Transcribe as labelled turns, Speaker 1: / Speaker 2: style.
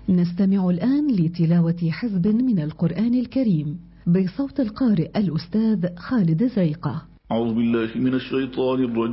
Speaker 1: نستمع الآن لتلاوة حزب من القرآن الكريم بصوت القارئ الأستاذ خالد زيقة.
Speaker 2: أعوذ بالله من الشيطان الرجيم.